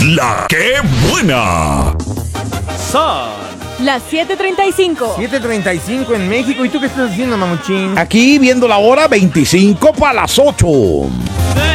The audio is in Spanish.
La que buena. Son las 7:35. 7:35 en México. ¿Y tú qué estás haciendo, mamuchín? Aquí viendo la hora 25 para las 8.